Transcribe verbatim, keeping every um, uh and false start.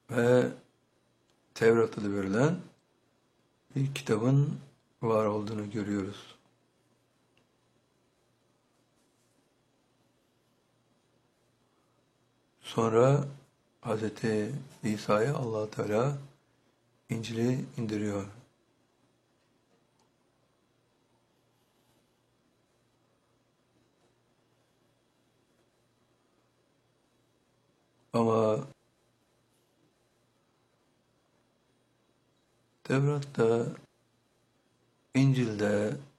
ve Tevrat adı verilen bir kitabın var olduğunu görüyoruz. Sonra Hz. İsa'ya Allah Teala İncil'i indiriyor. Ama Tevrat'ta, İncil'de